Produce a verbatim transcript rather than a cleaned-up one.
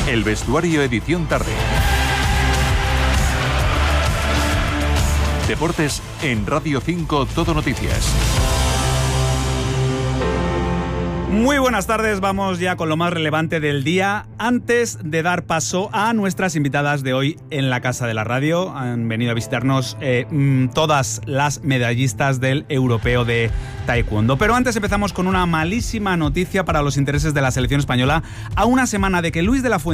El vestuario edición tarde. Deportes en Radio cinco Todo Noticias. Muy buenas tardes, vamos ya con lo más relevante del día. Antes de dar paso a nuestras invitadas de hoy en la Casa de la Radio, han venido a visitarnos eh, todas las medallistas del Europeo de Taekwondo. Pero antes empezamos con una malísima noticia para los intereses de la selección española. A una semana de que Luis de la Fuente